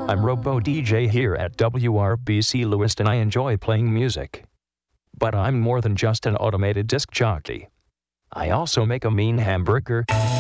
I'm Robo DJ here at WRBC Lewiston. I enjoy playing music. But I'm more than just an automated disc jockey. I also make a mean hamburger.